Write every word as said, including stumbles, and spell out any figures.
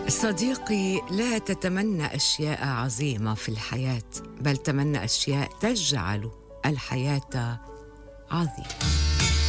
صديقي، لا تتمنى أشياء عظيمة في الحياة، بل تمنى أشياء تجعل الحياة عظيمة.